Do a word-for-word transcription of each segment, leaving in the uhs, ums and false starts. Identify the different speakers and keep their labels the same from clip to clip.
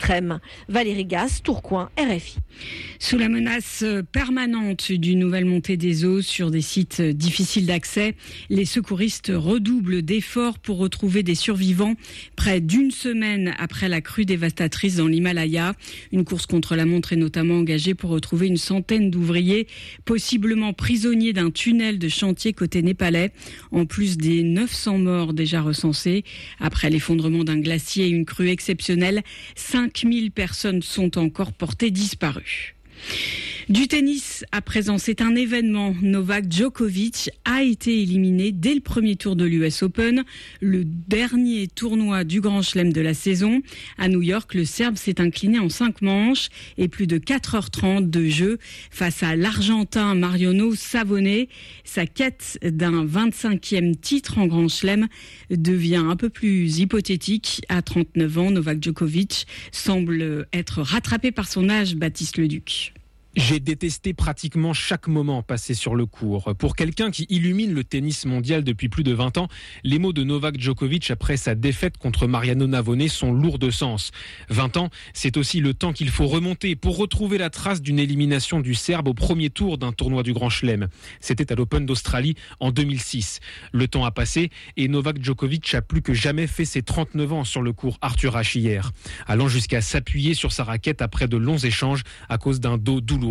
Speaker 1: extrême. Valérie Gasse, Tourcoing, R F I.
Speaker 2: Sous la menace permanente d'une nouvelle montée des eaux sur des sites difficiles d'accès, les secouristes redoublent d'efforts pour retrouver des survivants près d'une semaine après la crue dévastatrice dans l'Himalaya. Une course contre la montre est notamment engagée pour retrouver une centaine d'ouvriers, possiblement prisonniers d'un tunnel de chantier côté népalais, en plus des neuf cents morts déjà recensés. Après l'effondrement d'un glacier et une crue exceptionnelle, cinq mille personnes sont encore portées disparues. Du tennis, à présent, c'est un événement. Novak Djokovic a été éliminé dès le premier tour de l'U S Open, le dernier tournoi du Grand Chelem de la saison. À New York, le Serbe s'est incliné en cinq manches et plus de quatre heures trente de jeu face à l'Argentin Mariano Savone. Sa quête d'un vingt-cinquième titre en Grand Chelem devient un peu plus hypothétique. À trente-neuf ans, Novak Djokovic semble être rattrapé par son âge, Baptiste Leduc.
Speaker 3: J'ai détesté pratiquement chaque moment passé sur le court. Pour quelqu'un qui illumine le tennis mondial depuis plus de vingt ans, les mots de Novak Djokovic après sa défaite contre Mariano Navone sont lourds de sens. vingt ans, c'est aussi le temps qu'il faut remonter pour retrouver la trace d'une élimination du Serbe au premier tour d'un tournoi du Grand Chelem. C'était à l'Open d'Australie en deux mille six. Le temps a passé et Novak Djokovic a plus que jamais fait ses trente-neuf ans sur le court Arthur Ashe hier, allant jusqu'à s'appuyer sur sa raquette après de longs échanges à cause d'un dos douloureux.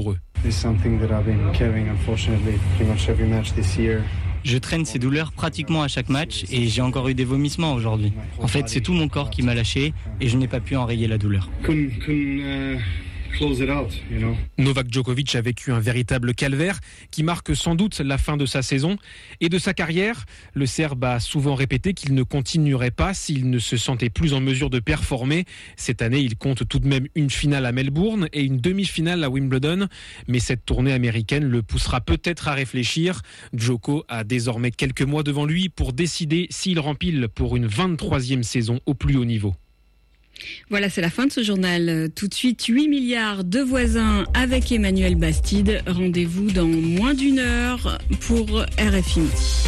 Speaker 4: Je traîne ces douleurs pratiquement à chaque match et j'ai encore eu des vomissements aujourd'hui. En fait, c'est tout mon corps qui m'a lâché et je n'ai pas pu enrayer la douleur.
Speaker 3: Close it out, you know. Novak Djokovic a vécu un véritable calvaire qui marque sans doute la fin de sa saison et de sa carrière. Le Serbe a souvent répété qu'il ne continuerait pas s'il ne se sentait plus en mesure de performer. Cette année, il compte tout de même une finale à Melbourne et une demi-finale à Wimbledon. Mais cette tournée américaine le poussera peut-être à réfléchir. Djoko a désormais quelques mois devant lui pour décider s'il rempile pour une vingt-troisième saison au plus haut niveau.
Speaker 2: Voilà, c'est la fin de ce journal. Tout de suite, huit milliards de voisins avec Emmanuel Bastide. Rendez-vous dans moins d'une heure pour R F I Midi.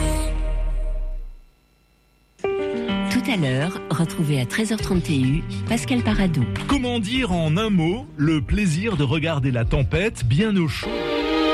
Speaker 5: Tout à l'heure, retrouvez à treize heures trente et un Pascal Paradou.
Speaker 6: Comment dire en un mot le plaisir de regarder la tempête bien au chaud?